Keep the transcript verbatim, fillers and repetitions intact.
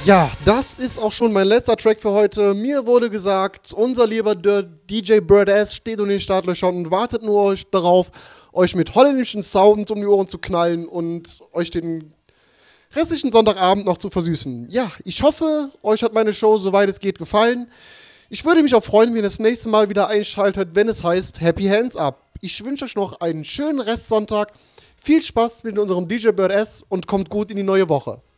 Ja, das ist auch schon mein letzter Track für heute. Mir wurde gesagt, unser lieber D J Bird S steht in den Startlöchern und wartet nur euch darauf, euch mit holländischen Sounds um die Ohren zu knallen und euch den restlichen Sonntagabend noch zu versüßen. Ja, ich hoffe, euch hat meine Show, soweit es geht, gefallen. Ich würde mich auch freuen, wenn ihr das nächste Mal wieder einschaltet, wenn es heißt Happy Hands Up. Ich wünsche euch noch einen schönen Restsonntag. Viel Spaß mit unserem D J Bird S und kommt gut in die neue Woche.